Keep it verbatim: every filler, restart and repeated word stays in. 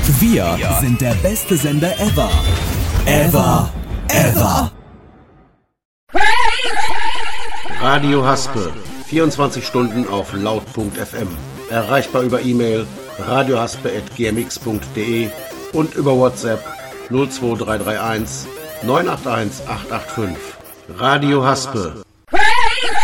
Wir sind der beste Sender ever. Ever. Ever. Radio Haspe. vierundzwanzig Stunden auf laut punkt f m. Erreichbar über E-Mail radiohaspe at g m x punkt d e und über WhatsApp null zwei drei drei eins neun acht eins acht acht fünf. Radio Haspe.